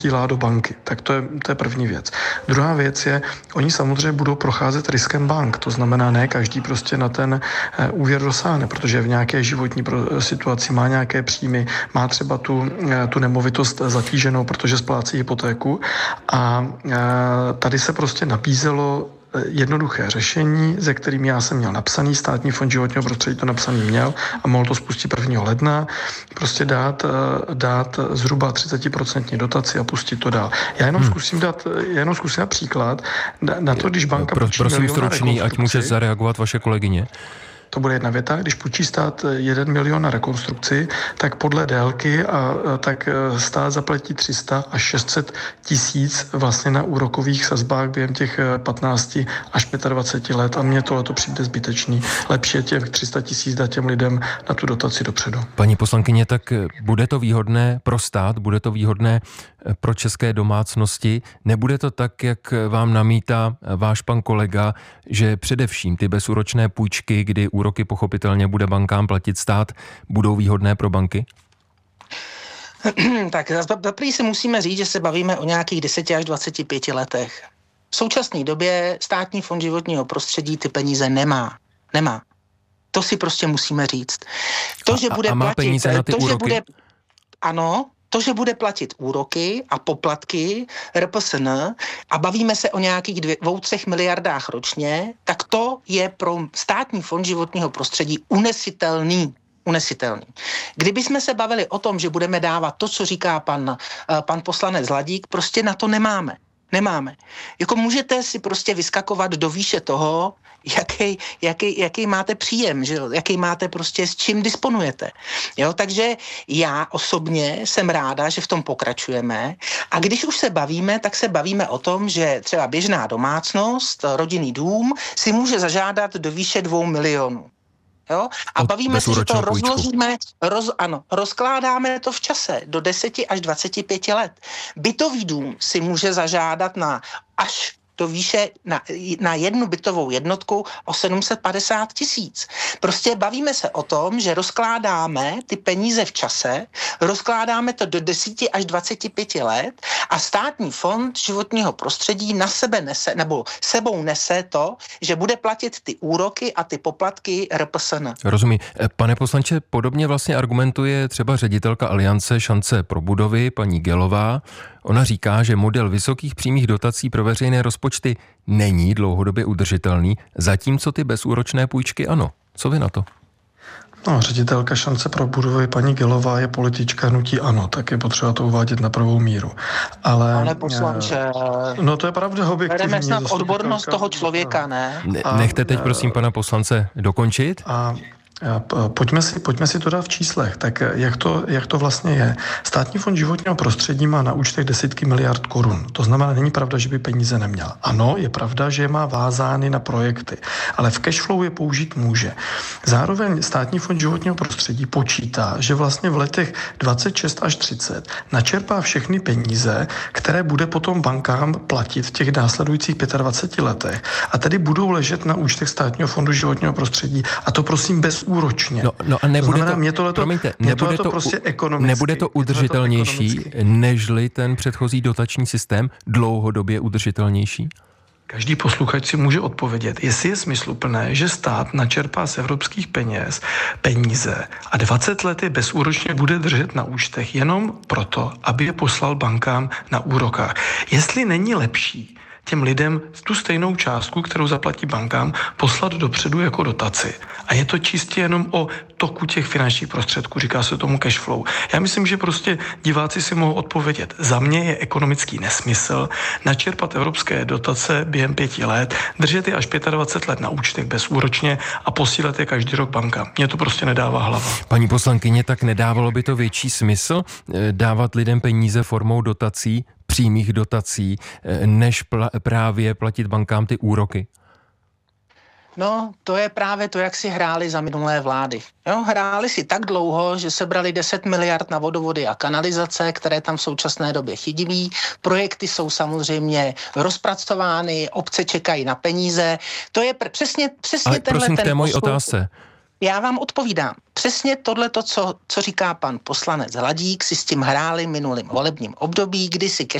dílá do banky. Tak to je první věc. Druhá věc je, oni samozřejmě budou procházet riskem bank. To znamená, ne každý prostě na ten úvěr dosáhne, protože v nějaké životní situaci má nějaké příjmy, má třeba tu nemovitost zatíženou, protože splácí hypotéku. A tady se prostě nabízelo jednoduché řešení, ze kterým já jsem měl napsaný, Státní fond životního prostředí to napsaný měl a mohl to spustit 1. ledna, prostě dát zhruba 30% dotaci a pustit to dál. Já jenom zkusím dát příklad na to, když banka prosím stručný, ať může zareagovat vaše kolegyně. To bude jedna věta. Když půjčí stát 1 milion na rekonstrukci, tak podle délky tak stát zaplatí 300 až 600 tisíc vlastně na úrokových sazbách během těch 15 až 25 let a mně tohle to přijde zbytečný. Lepší je těch 300 tisíc dát těm lidem na tu dotaci dopředu. Paní poslankyně, tak bude to výhodné pro stát, bude to výhodné pro české domácnosti? Nebude to tak, jak vám namítá váš pan kolega, že především ty bezúročné půjčky, kdy úroky pochopitelně bude bankám platit stát, budou výhodné pro banky? Tak zaprvé si musíme říct, že se bavíme o nějakých 10 až 25 letech. V současné době Státní fond životního prostředí ty peníze nemá. To si prostě musíme říct. To, že bude má platit, peníze na ty úroky? To, že bude platit úroky a poplatky RPSN a bavíme se o nějakých 2-3 miliardách ročně, tak to je pro Státní fond životního prostředí unesitelný. Kdybychom se bavili o tom, že budeme dávat to, co říká pan poslanec Hladík, prostě na to nemáme. Jako můžete si prostě vyskakovat do výše toho, jaký máte příjem, že? Jaký máte prostě, s čím disponujete. Jo? Takže já osobně jsem ráda, že v tom pokračujeme a když už se bavíme, tak se bavíme o tom, že třeba běžná domácnost, rodinný dům si může zažádat do výše 2 milionů. Jo? A bavíme se, že to rozložíme, rozkládáme to v čase do 10 až 25 let. Bytový dům si může zažádat až do výše na jednu bytovou jednotku o 750 tisíc. Prostě bavíme se o tom, že rozkládáme ty peníze v čase, rozkládáme to do 10 až 25 let a Státní fond životního prostředí na sebe nese, nebo sebou nese to, že bude platit ty úroky a ty poplatky RPSN. Rozumím. Pane poslanče, podobně vlastně argumentuje třeba ředitelka Aliance Šance pro budovy, paní Gelová. Ona říká, že model vysokých přímých dotací pro veřejné rozpočty není dlouhodobě udržitelný, zatímco ty bezúročné půjčky ano. Co vy na to? No, ředitelka Šance pro budovy paní Gelová je politička hnutí ANO, tak je potřeba to uvádět na pravou míru. Ale pane poslanče, no to je pravda objektivní. Bereme snad odbornost toho člověka, ne? Nechte teď prosím pana poslance dokončit? Pojďme si to dát v číslech. Tak jak to vlastně je? Státní fond životního prostředí má na účtech desítky miliard korun. To znamená, není pravda, že by peníze neměl. Ano, je pravda, že je má vázány na projekty, ale v cashflow je použít může. Zároveň Státní fond životního prostředí počítá, že vlastně v letech 26 až 30 načerpá všechny peníze, které bude potom bankám platit v těch následujících 25 letech a tedy budou ležet na účtech Státního fondu životního prostředí a to prosím bez úročně. No a nebude to, nebude to udržitelnější, nežli ten předchozí dotační systém, dlouhodobě udržitelnější? Každý posluchač si může odpovědět, jestli je smysluplné, že stát načerpá z evropských peníze a 20 let je bezúročně bude držet na účtech jenom proto, aby je poslal bankám na úrokách. Jestli není lepší těm lidem tu stejnou částku, kterou zaplatí bankám, poslat dopředu jako dotaci. A je to čistě jenom o toku těch finančních prostředků, říká se tomu cash flow. Já myslím, že prostě diváci si mohou odpovědět. Za mě je ekonomický nesmysl načerpat evropské dotace během 5 let, držet je až 25 let na účtech bezúročně a posílat je každý rok bankám. Mně to prostě nedává hlava. Paní poslankyně, tak nedávalo by to větší smysl dávat lidem peníze formou dotací, přímých dotací, než právě platit bankám ty úroky? No, to je právě to, jak si hráli za minulé vlády. Jo, hráli si tak dlouho, že sebrali 10 miliard na vodovody a kanalizace, které tam v současné době chybí. Projekty jsou samozřejmě rozpracovány, obce čekají na peníze. To je přesně ale tenhle prosím, ten k té mojí otázce. Já vám odpovídám. Přesně tohleto, co říká pan poslanec Hladík, si s tím hráli minulým volebním období, kdy si ke